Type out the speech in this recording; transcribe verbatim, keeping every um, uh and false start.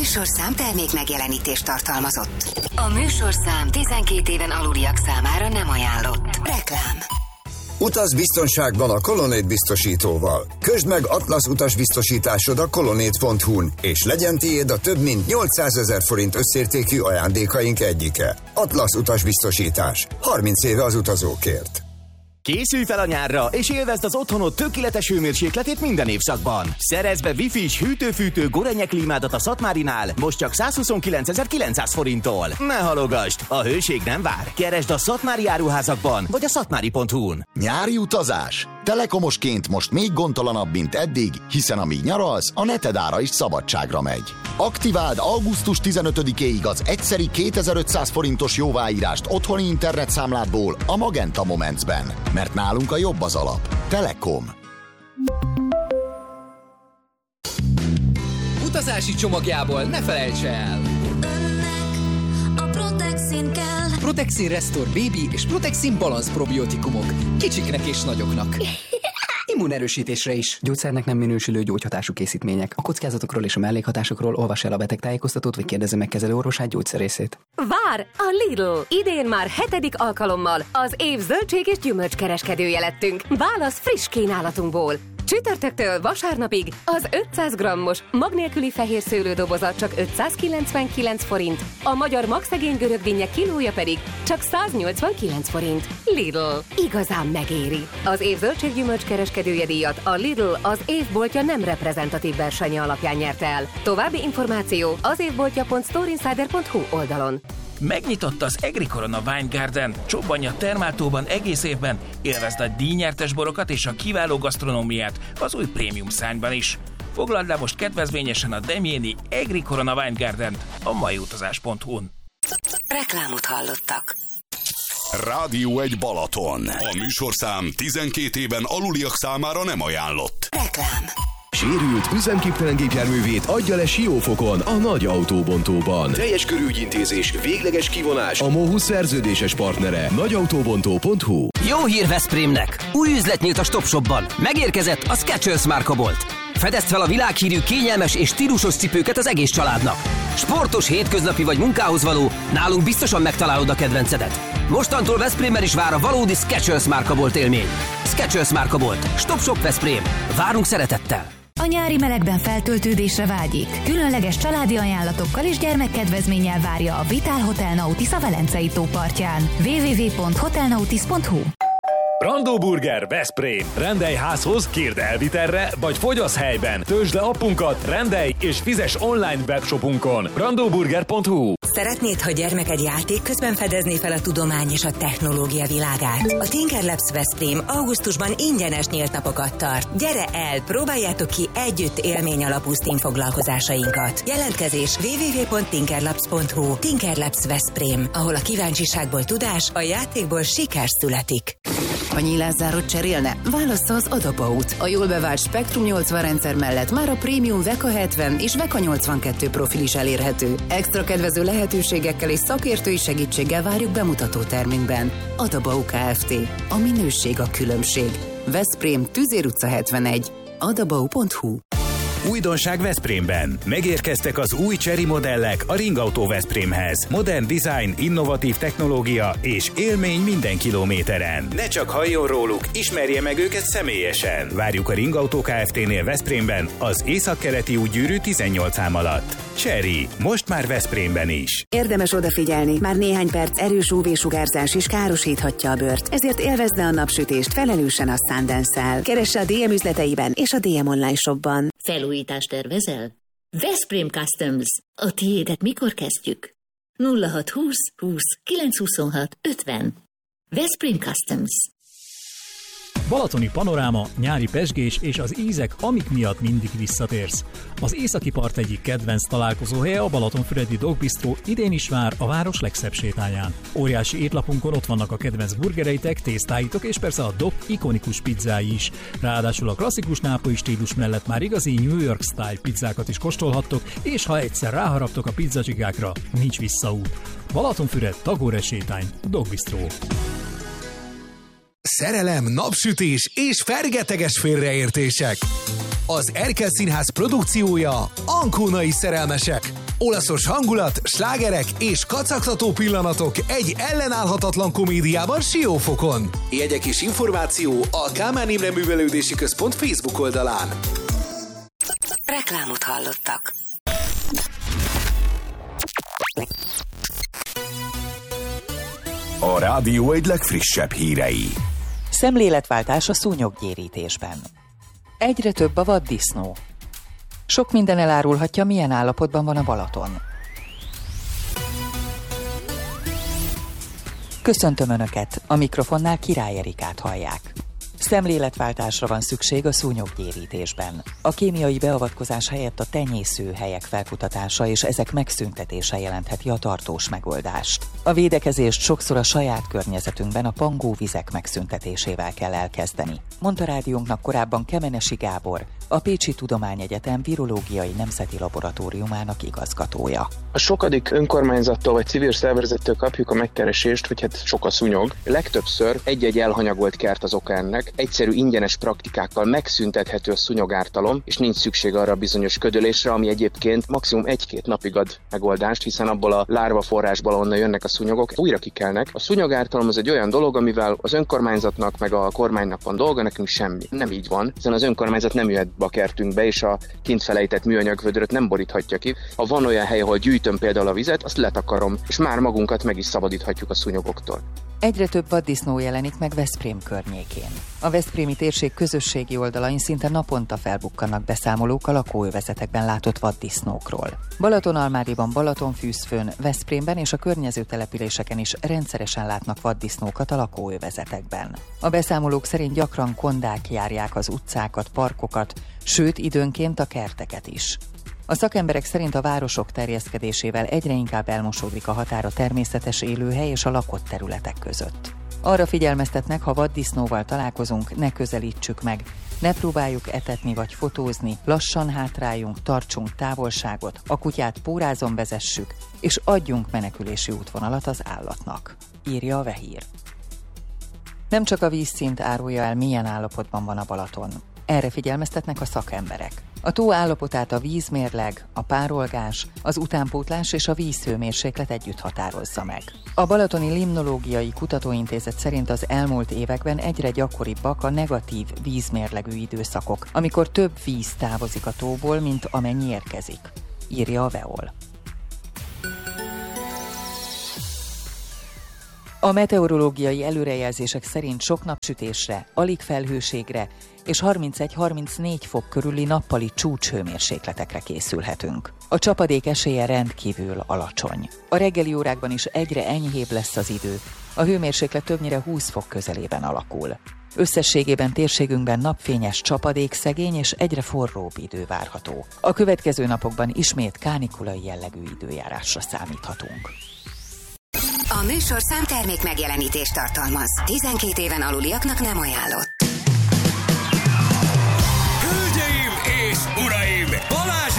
műsorszám termék megjelenítést tartalmazott. A műsorszám tizenkét éven aluliak számára nem ajánlott. Reklám. Utaz biztonságban a Colonnade biztosítóval. Közd meg Atlasz utasbiztosításod a colonnade pont hu-n, és legyen tiéd a több mint nyolcszázezer forint összértékű ajándékaink egyike. Atlasz utasbiztosítás. harminc éve az utazókért. Készülj fel a nyárra, és élvezd az otthonod tökéletes hőmérsékletét minden évszakban. Szerezd be Wi-Fi-s hűtő-fűtő Gorenje klímádat a Szatmárinál, most csak százhuszonkilencezer-kilencszáz forinttól. Ne halogasd, a hőség nem vár. Keresd a szatmári áruházakban, vagy a szatmári pont hu-n. Nyári utazás. Telekomosként most még gondtalanabb, mint eddig, hiszen amíg nyaralsz, a neted ára is szabadságra megy. Aktiváld augusztus tizenötödikéig az egyszeri kétezer-ötszáz forintos jóváírást otthoni internetszámládból a Magenta Momentsben, mert nálunk a jobb az alap. Telekom. Utazási csomagjából ne felejts el! Önnek a Protexin kell. Protexin Restore Baby és Protexin Balance probiotikumok. Kicsiknek és nagyoknak. Immunerősítésre is. Gyógyszernek nem minősülő gyógyhatású készítmények. A kockázatokról és a mellékhatásokról olvass el a betegtájékoztatót, vagy kérdezze meg kezelőorvosát, gyógyszerészét. Vár a Lidl! Idén már hetedik alkalommal az év zöldség és gyümölcskereskedője lettünk. Válasz friss kínálatunkból. Csütörtöktől vasárnapig az ötszáz grammos mag nélküli fehér szőlődoboza csak ötszázkilencvenkilenc forint, a magyar magszegény görögdinnye kilója pedig csak száznyolcvankilenc forint. Lidl. Igazán megéri. Az év zöldséggyümölcs kereskedője díjat a Lidl az évboltja nem reprezentatív versenye alapján nyerte el. További információ az évboltja pont storeinsider pont hu oldalon. Megnyitott az Agricorona Wine Garden. Csobbanj a Termáltóban egész évben, élvezd a díjnyertes borokat és a kiváló gasztronómiát az új prémium szányban is. Foglald le most kedvezményesen a Demjéni Agricorona Wine Garden-t a maiutazás pont hu-n. Reklámot hallottak. Rádió egy Balaton. A műsorszám tizenkét éven aluliak számára nem ajánlott. Reklám. Sérült, üzemképtelen gépjárművét adja le Siófokon, a nagy autóbontóban. Teljes körű ügyintézés, végleges kivonás, a MOHU szerződéses partnere. nagyautóbontó pont hu. Jó hír Veszprémnek! Új üzlet nyílt a Stopshopban. Megérkezett a Skechers márkabolt. Fedezd fel a világhírű kényelmes és stílusos cipőket az egész családnak. Sportos, hétköznapi vagy munkához való, nálunk biztosan megtalálod a kedvencedet. Mostantól Veszprémben is vár a valódi Skechers márkabolt élmény. Skechers márkabolt. Stopshop Veszprém. Várunk szeretettel! A nyári melegben feltöltődésre vágyik. Különleges családi ajánlatokkal és gyermekkedvezménnyel várja a Vitál Hotel Nautis a Velencei tó partján. double-u double-u double-u pont hotel nautis pont hu. Brandó Burger Veszprém. Rendelj házhoz, kérd elvitelre, vagy fogyasz helyben. Töltsd le appunkat, rendelj és fizes online webshopunkon. brandó burger pont hu. Szeretnéd, ha gyermeked játék közben fedezné fel a tudomány és a technológia világát? A Tinker Labs Veszprém augusztusban ingyenes nyílt napokat tart. Gyere el, próbáljátok ki együtt élmény alapú STEAM foglalkozásainkat. Jelentkezés double-u double-u double-u pont tinker labs pont hu. Tinker Labs Veszprém, ahol a kíváncsiságból tudás, a játékból siker születik. A nyílászárót cserélne? Válassza az Adabaut. A jól bevált Spektrum nyolcvan rendszer mellett már a prémium Veka hetven és Veka nyolcvankettő profil is elérhető. Extra kedvező lehetőségekkel és szakértői segítséggel várjuk bemutató termünkben. Adabau Kft. A minőség a különbség. Veszprém, Tüzér utca hetvenegy. adabau pont hu. Újdonság Veszprémben. Megérkeztek az új Chery modellek a Ringautó Veszprémhez. Modern design, innovatív technológia és élmény minden kilométeren. Ne csak halljon róluk, ismerje meg őket személyesen. Várjuk a Ringautó Kft-nél Veszprémben, az északkeleti útgyűrű tizennyolc szám alatt. Chery, most már Veszprémben is. Érdemes odafigyelni, már néhány perc erős ú vé-sugárzás is károsíthatja a bőrt. Ezért élvezze a napsütést felelősen a Sundance-szel. Keresse a dé em üzleteiben és a dé em online shopban. Felújítást tervezel? Veszprém Customs. A tiédet mikor kezdjük? nulla hat húsz húsz kilenc huszonhat ötven. Veszprém Customs. Balatoni panoráma, nyári pezsgés és az ízek, amik miatt mindig visszatérsz. Az északi part egyik kedvenc találkozóhelye a Balatonfüredi Dog Bistro idén is vár a város legszebb sétáján. Óriási étlapunkon ott vannak a kedvenc burgereitek, tésztáitok és persze a Dog ikonikus pizzái is. Ráadásul a klasszikus nápolyi stílus mellett már igazi New York style pizzákat is kóstolhattok, és ha egyszer ráharaptok a pizzacsigákra, nincs visszaút. Balatonfüred, Tagore sétány, Dog Bistro. Szerelem, napsütés és fergeteges félreértések. Az Erkel Színház produkciója Ancónai szerelmesek. Olaszos hangulat, slágerek és kacagtató pillanatok egy ellenállhatatlan komédiában Siófokon. Jegyek és információ a Kálmán Imre Művelődési Központ Facebook oldalán. Reklámot hallottak. A rádió egy legfrissebb hírei. Szemléletváltás a szúnyoggyérítésben. Egyre több a vaddisznó. Sok minden elárulhatja, milyen állapotban van a Balaton. Köszöntöm Önöket, a mikrofonnál Király Erikát hallják. Szemléletváltásra van szükség a szúnyoggyérítésben. A kémiai beavatkozás helyett a tenyészőhelyek felkutatása és ezek megszüntetése jelentheti a tartós megoldást. A védekezést sokszor a saját környezetünkben a pangóvizek megszüntetésével kell elkezdeni, mondta rádiónknak korábban Kemenesi Gábor, a Pécsi Tudományegyetem Virológiai Nemzeti Laboratóriumának igazgatója. A sokadik önkormányzattól vagy civil szervezettől kapjuk a megkeresést, hogy hát sok a szúnyog. Legtöbbször egy-egy elhanyagolt kert az oka ennek. Egyszerű ingyenes praktikákkal megszüntethető a szúnyogártalom, és nincs szükség arra a bizonyos ködölésre, ami egyébként maximum egy-két napig ad megoldást, hiszen abból a lárva forrásból, onnan jönnek a szúnyogok, újra kikelnek. A szúnyogártalom az egy olyan dolog, amivel az önkormányzatnak meg a kormánynak van dolga, nekünk semmi. Nem így van, hiszen az önkormányzat nem jöhet be a kertünkbe, és a kint felejtett műanyag vödröt nem boríthatja ki. Ha van olyan hely, ahol gyűjtöm például a vizet, azt letakarom, és már magunkat meg is szabadíthatjuk a szúnyogoktól. Egyre több vaddisznó jelenik meg Veszprém környékén. A veszprémi térség közösségi oldalain szinte naponta felbukkannak beszámolók a lakóövezetekben látott vaddisznókról. Balatonalmádiban, Balatonfűzfőn, Veszprémben és a környező településeken is rendszeresen látnak vaddisznókat a lakóövezetekben. A beszámolók szerint gyakran kondák járják az utcákat, parkokat, sőt időnként a kerteket is. A szakemberek szerint a városok terjeszkedésével egyre inkább elmosódik a határ a természetes élőhely és a lakott területek között. Arra figyelmeztetnek, ha vaddisznóval találkozunk, ne közelítsük meg, ne próbáljuk etetni vagy fotózni, lassan hátráljunk, tartsunk távolságot, a kutyát pórázon vezessük, és adjunk menekülési útvonalat az állatnak, írja a Vehír. Nem csak a vízszint árulja el, milyen állapotban van a Balaton. Erre figyelmeztetnek a szakemberek. A tó állapotát a vízmérleg, a párolgás, az utánpótlás és a vízhőmérséklet együtt határozza meg. A Balatoni Limnológiai Kutatóintézet szerint az elmúlt években egyre gyakoribbak a negatív vízmérlegű időszakok, amikor több víz távozik a tóból, mint amennyi érkezik, írja a Veol. A meteorológiai előrejelzések szerint sok napsütésre, alig felhőségre és harmincegy-harmincnégy fok körüli nappali csúcshőmérsékletekre készülhetünk. A csapadék esélye rendkívül alacsony. A reggeli órákban is egyre enyhébb lesz az idő, a hőmérséklet többnyire húsz fok közelében alakul. Összességében térségünkben napfényes, csapadékszegény és egyre forróbb idő várható. A következő napokban ismét kánikulai jellegű időjárásra számíthatunk. A műsorszám termék megjelenítést tartalmaz. tizenkét éven aluliaknak nem ajánlott. Hölgyeim és uraim!